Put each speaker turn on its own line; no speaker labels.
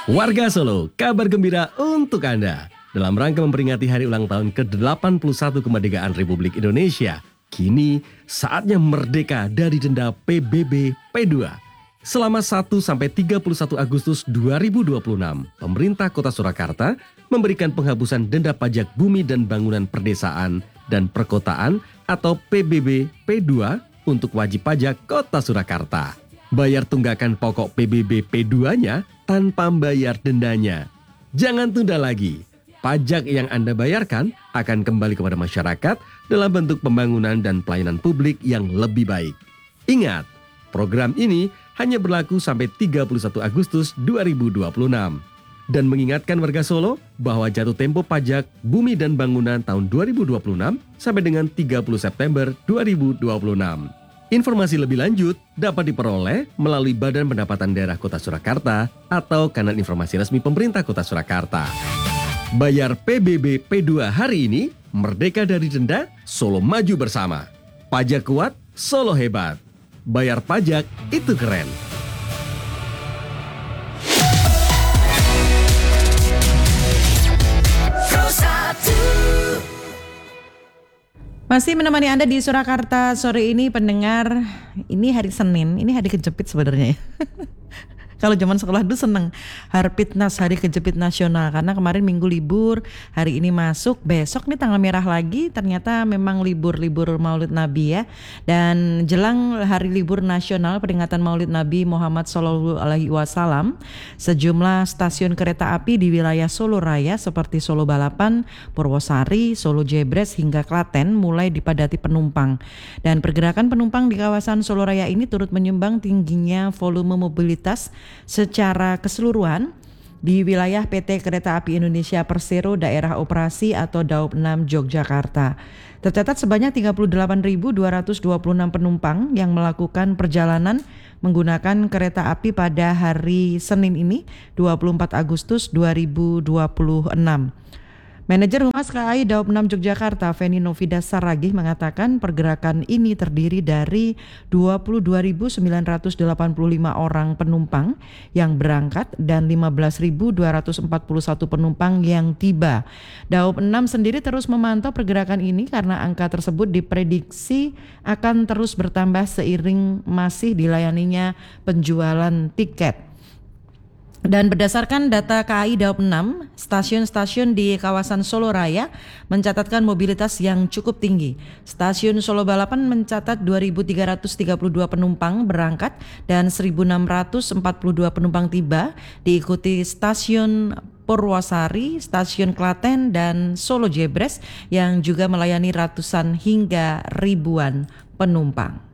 Warga Solo, kabar gembira untuk Anda. Dalam rangka memperingati hari ulang tahun ke-81 kemerdekaan Republik Indonesia, kini saatnya merdeka dari denda PBB P2. Selama 1-31 Agustus 2026, pemerintah Kota Surakarta memberikan penghapusan denda pajak bumi dan bangunan perdesaan dan perkotaan atau PBB P2 untuk wajib pajak Kota Surakarta. Bayar tunggakan pokok PBB P2-nya tanpa membayar dendanya. Jangan tunda lagi. Pajak yang Anda bayarkan akan kembali kepada masyarakat dalam bentuk pembangunan dan pelayanan publik yang lebih baik. Ingat, program ini hanya berlaku sampai 31 Agustus 2026. Dan mengingatkan warga Solo bahwa jatuh tempo pajak bumi dan bangunan tahun 2026 sampai dengan 30 September 2026. Informasi lebih lanjut dapat diperoleh melalui Badan Pendapatan Daerah Kota Surakarta atau kanal informasi resmi pemerintah Kota Surakarta. Bayar PBB P2 hari ini, merdeka dari denda, Solo maju bersama. Pajak kuat, Solo hebat. Bayar pajak itu keren.
Masih menemani Anda di Surakarta sore ini pendengar. Ini hari Senin, ini hari kejepit sebenarnya ya. Kalau zaman sekolah dulu seneng Harpitnas, hari kejepit nasional, karena kemarin minggu libur, hari ini masuk, besok nih tanggal merah lagi, ternyata memang libur Maulid Nabi ya. Dan jelang hari libur nasional peringatan Maulid Nabi Muhammad SAW, sejumlah stasiun kereta api di wilayah Solo Raya seperti Solo Balapan, Purwosari, Solo Jebres hingga Klaten mulai dipadati penumpang. Dan pergerakan penumpang di kawasan Solo Raya ini turut menyumbang tingginya volume mobilitas secara keseluruhan di wilayah PT Kereta Api Indonesia Persero Daerah Operasi atau Daop 6 Yogyakarta. Tercatat sebanyak 38.226 penumpang yang melakukan perjalanan menggunakan kereta api pada hari Senin ini 24 Agustus 2026. Manajer Humas KAI Daop 6 Yogyakarta, Feni Novida Saragih mengatakan pergerakan ini terdiri dari 22.985 orang penumpang yang berangkat dan 15.241 penumpang yang tiba. Daop 6 sendiri terus memantau pergerakan ini karena angka tersebut diprediksi akan terus bertambah seiring masih dilayaninya penjualan tiket. Dan berdasarkan data KAI Daop 6, stasiun-stasiun di kawasan Solo Raya mencatatkan mobilitas yang cukup tinggi. Stasiun Solo Balapan mencatat 2.332 penumpang berangkat dan 1.642 penumpang tiba, diikuti stasiun Purwosari, stasiun Klaten, dan Solo Jebres yang juga melayani ratusan hingga ribuan penumpang.